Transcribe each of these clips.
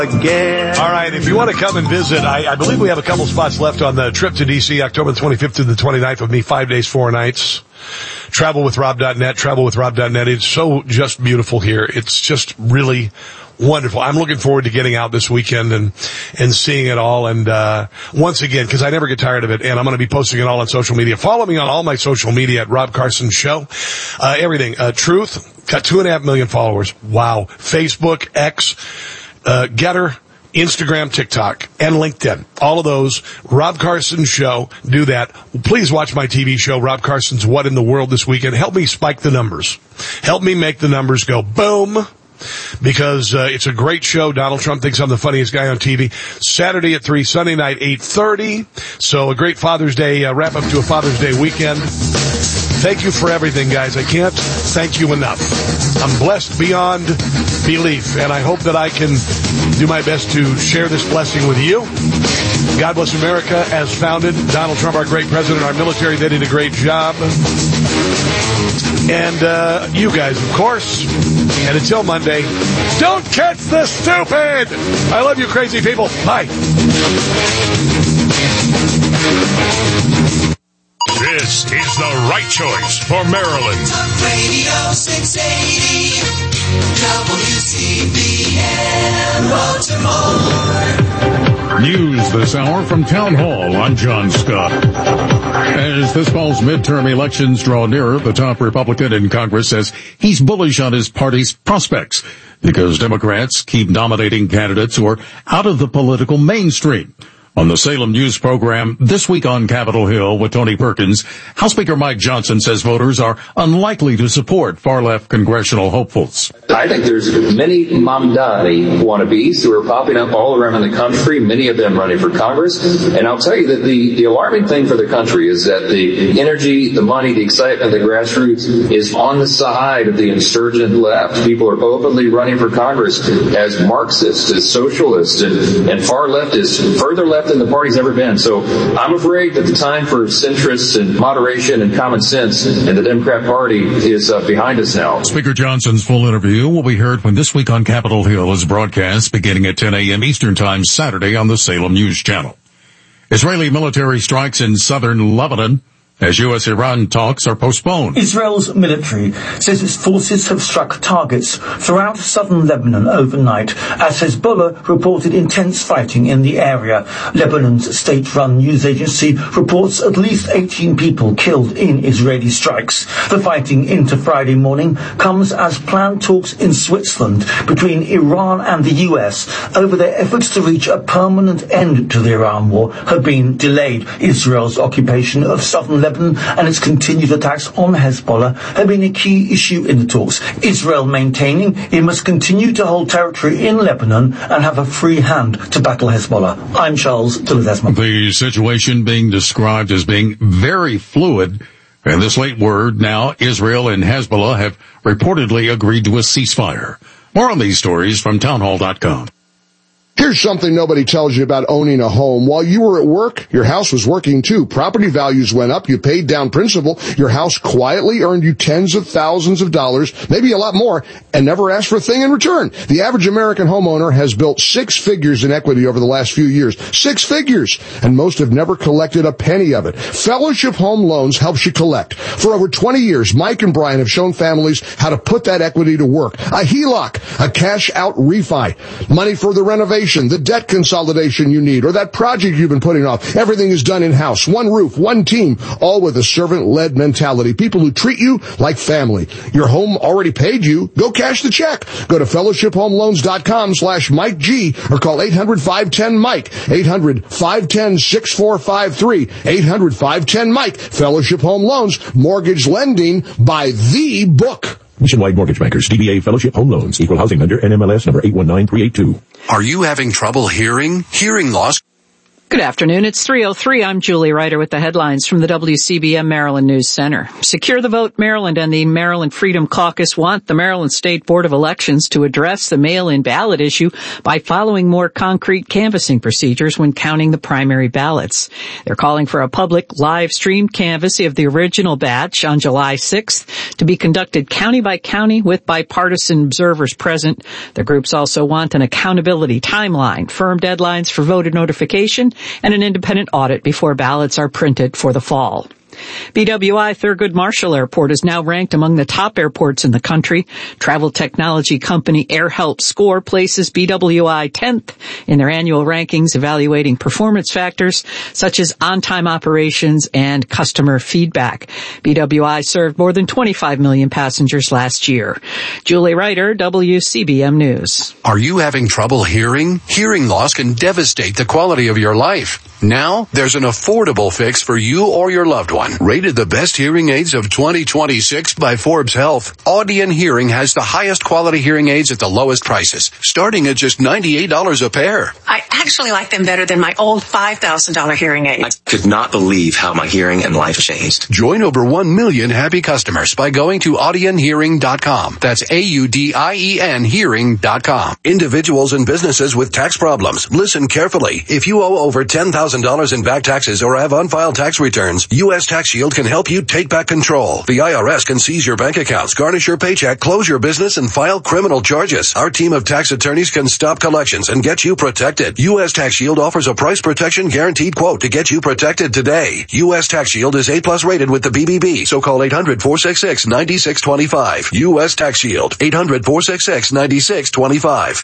Again. All right, if you want to come and visit, I believe we have a couple spots left on the trip to D.C., October 25th to the 29th with me, 5 days, 4 nights. Travelwithrob.net. It's so just beautiful here. It's just really wonderful. I'm looking forward to getting out this weekend and seeing it all. And once again, because I never get tired of it, and I'm going to be posting it all on social media. Follow me on all my social media at Rob Carson Show. Everything. Truth, got 2.5 million followers. Wow. Facebook, X, Getter, Instagram, TikTok, and LinkedIn. All of those. Rob Carson Show. Do that. Please watch my TV show, Rob Carson's What in the World, this weekend. Help me spike the numbers. Help me make the numbers go boom. Because it's a great show. Donald Trump thinks I'm the funniest guy on TV. Saturday at 3, Sunday night 8:30. So a great Father's Day, wrap up to a Father's Day weekend. Thank you for everything, guys. I can't thank you enough. I'm blessed beyond belief, and I hope that I can do my best to share this blessing with you. God bless America as founded. Donald Trump, our great president, our military, they did a great job. And you guys, of course. And until Monday, don't catch the stupid! I love you, crazy people. Bye. This is the right choice for Maryland. Talk Radio 680, WCBN Baltimore. News this hour from Town Hall. I'm John Scott. As this fall's midterm elections draw nearer, the top Republican in Congress says he's bullish on his party's prospects because Democrats keep nominating candidates who are out of the political mainstream. On the Salem News program, This Week on Capitol Hill with Tony Perkins, House Speaker Mike Johnson says voters are unlikely to support far-left congressional hopefuls. I think there's many Mamdani wannabes who are popping up all around the country, many of them running for Congress. And I'll tell you that the alarming thing for the country is that the energy, the money, the excitement of the grassroots is on the side of the insurgent left. People are openly running for Congress as Marxists, as socialists, and far leftists, further left than the party's ever been. So I'm afraid that the time for centrists and moderation and common sense in the Democrat Party is behind us now. Speaker Johnson's full interview will be heard when This Week on Capitol Hill is broadcast beginning at 10 a.m. Eastern Time Saturday on the Salem News Channel. Israeli military strikes in southern Lebanon as U.S.-Iran talks are postponed. Israel's military says its forces have struck targets throughout southern Lebanon overnight as Hezbollah reported intense fighting in the area. Lebanon's state-run news agency reports at least 18 people killed in Israeli strikes. The fighting into Friday morning comes as planned talks in Switzerland between Iran and the U.S. over their efforts to reach a permanent end to the Iran war have been delayed. Israel's occupation of southern Lebanon and its continued attacks on Hezbollah have been a key issue in the talks. Israel maintaining it must continue to hold territory in Lebanon and have a free hand to battle Hezbollah. I'm Charles Tillett-Esmond. The situation being described as being very fluid. And this late word now, Israel and Hezbollah have reportedly agreed to a ceasefire. More on these stories from townhall.com. Here's something nobody tells you about owning a home. While you were at work, your house was working too. Property values went up. You paid down principal. Your house quietly earned you tens of thousands of dollars, maybe a lot more, and never asked for a thing in return. The average American homeowner has built 6 figures in equity over the last few years. 6 figures! And most have never collected a penny of it. Fellowship Home Loans helps you collect. For over 20 years, Mike and Brian have shown families how to put that equity to work. A HELOC, a cash-out refi, money for the renovation, the debt consolidation you need, or that project you've been putting off. Everything is done in-house. One roof, one team, all with a servant-led mentality. People who treat you like family. Your home already paid you. Go cash the check. Go to fellowshiphomeloans.com/Mike G or call 800-510-MIKE. 800-510-6453. 800-510-MIKE. Fellowship Home Loans. Mortgage lending by the book. Nationwide Mortgage Bankers, DBA Fellowship Home Loans, Equal Housing Lender, NMLS number 819382. Are you having trouble hearing? Hearing loss Good afternoon. It's 3:03. I'm Julie Ryder with the headlines from the WCBM Maryland News Center. Secure the Vote Maryland and the Maryland Freedom Caucus want the Maryland State Board of Elections to address the mail-in ballot issue by following more concrete canvassing procedures when counting the primary ballots. They're calling for a public live-streamed canvass of the original batch on July 6th to be conducted county by county with bipartisan observers present. The groups also want an accountability timeline, firm deadlines for voter notification, and an independent audit before ballots are printed for the fall. BWI Thurgood Marshall Airport is now ranked among the top airports in the country. Travel technology company AirHelp Score places BWI 10th in their annual rankings evaluating performance factors such as on-time operations and customer feedback. BWI served more than 25 million passengers last year. Julie Ryder, WCBM News. Are you having trouble hearing? Hearing loss can devastate the quality of your life. Now, there's an affordable fix for you or your loved one. Rated the best hearing aids of 2026 by Forbes Health, Audion Hearing has the highest quality hearing aids at the lowest prices, starting at just $98 a pair. I actually like them better than my old $5,000 hearing aids. I could not believe how my hearing and life changed. Join over 1 million happy customers by going to audionhearing.com. That's AUDIEN hearing.com. Individuals and businesses with tax problems, listen carefully. If you owe over $10,000 in back taxes or have unfiled tax returns, U.S. Tax Shield can help you take back control. The IRS can seize your bank accounts, garnish your paycheck, close your business, and file criminal charges. Our team of tax attorneys can stop collections and get you protected. U.S. Tax Shield offers a price protection guaranteed quote to get you protected today. U.S. Tax Shield is A+ rated with the BBB, so call 800-466-9625. U.S. Tax Shield, 800-466-9625.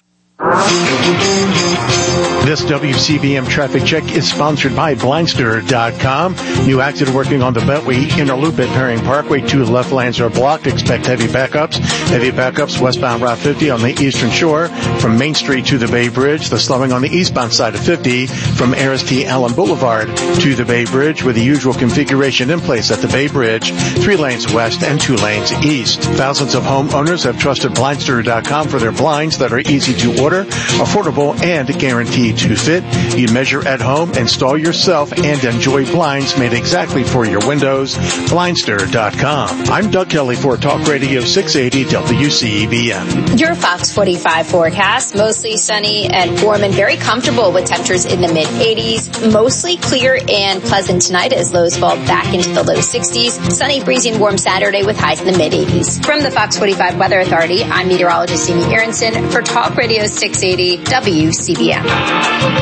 This WCBM traffic check is sponsored by Blindster.com. New accident working on the Beltway Inner Loop at Herring Parkway. 2 left lanes are blocked. Expect heavy backups. Heavy backups westbound Route 50 on the eastern shore from Main Street to the Bay Bridge. The slowing on the eastbound side of 50 from Aris T. Allen Boulevard to the Bay Bridge with the usual configuration in place at the Bay Bridge. 3 lanes west and 2 lanes east. Thousands of homeowners have trusted Blindster.com for their blinds that are easy to order, affordable, and guaranteed to fit. You measure at home, install yourself, and enjoy blinds made exactly for your windows. Blindster.com. I'm Doug Kelly for Talk Radio 680 WCBM. Your Fox 45 forecast, mostly sunny and warm and very comfortable with temperatures in the mid-80s. Mostly clear and pleasant tonight as lows fall back into the low 60s. Sunny, breezy, and warm Saturday with highs in the mid-80s. From the Fox 45 Weather Authority, I'm meteorologist Amy Aronson for Talk Radio 680 WCBM.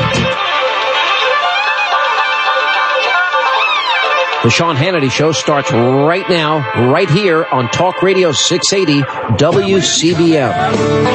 The Sean Hannity Show starts right now, right here on Talk Radio 680 WCBM.